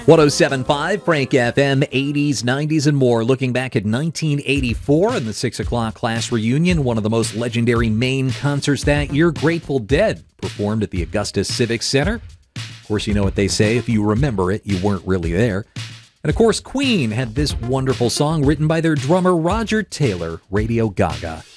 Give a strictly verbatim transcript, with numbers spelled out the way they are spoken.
one oh seven point five Frank F M, eighties, nineties, and more. Looking back at nineteen eighty-four and the six o'clock class reunion, one of the most legendary Maine concerts that year, Grateful Dead performed at the Augusta Civic Center. Of course, you know what they say, if you remember it, you weren't really there. And of course, Queen had this wonderful song written by their drummer Roger Taylor, Radio Gaga.